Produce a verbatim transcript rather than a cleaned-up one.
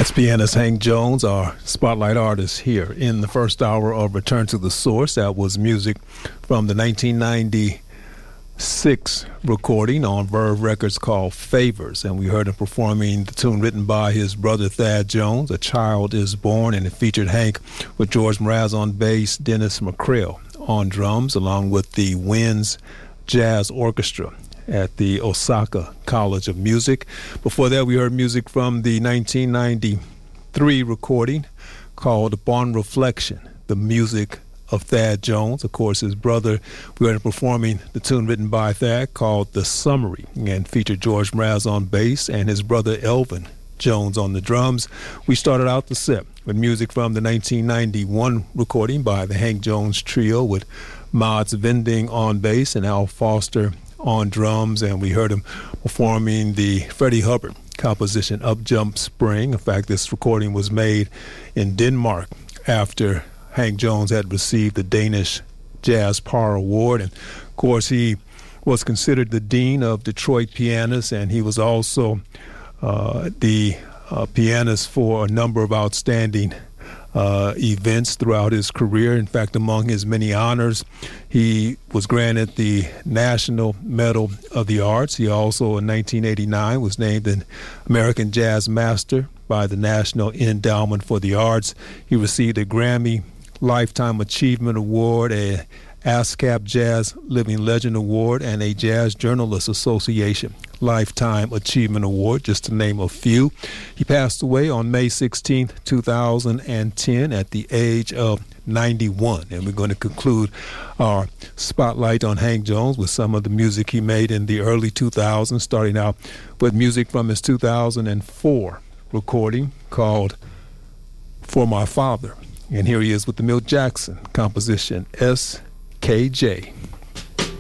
That's pianist Hank Jones, our spotlight artist here in the first hour of Return to the Source. That was music from the nineteen ninety-six recording on Verve Records called Favors, and we heard him performing the tune written by his brother Thad Jones, A Child is Born, and it featured Hank with George Mraz on bass, Dennis McCrail on drums, along with the Winds Jazz Orchestra at the Osaka College of Music. Before that, we heard music from the nineteen ninety-three recording called Upon Reflection, the music of Thad Jones. Of course, his brother, we heard him performing the tune written by Thad called The Summary, and featured George Mraz on bass and his brother Elvin Jones on the drums. We started out the set with music from the nineteen ninety-one recording by the Hank Jones Trio with Mods Vending on bass and Al Foster on drums, and we heard him performing the Freddie Hubbard composition Up Jump Spring. In fact, this recording was made in Denmark after Hank Jones had received the Danish Jazz Power Award, and of course he was considered the dean of Detroit pianists, and he was also uh, the uh, pianist for a number of outstanding Uh, events throughout his career. In fact, among his many honors, he was granted the National Medal of the Arts. He also, in nineteen eighty-nine, was named an American Jazz Master by the National Endowment for the Arts. He received a Grammy Lifetime Achievement Award, a ASCAP Jazz Living Legend Award, and a Jazz Journalists Association Lifetime Achievement Award, just to name a few. He passed away on May sixteenth, two thousand ten at the age of ninety-one. And we're going to conclude our spotlight on Hank Jones with some of the music he made in the early two thousands, starting out with music from his two thousand four recording called For My Father. And here he is with the Milt Jackson composition S K J.